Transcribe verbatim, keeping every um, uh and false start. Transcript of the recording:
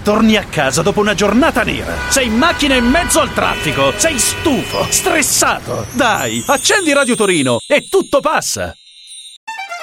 torni a casa dopo una giornata nera. Sei in macchina in mezzo al traffico. Sei stufo, stressato. Dai, accendi Radio Torino e tutto passa.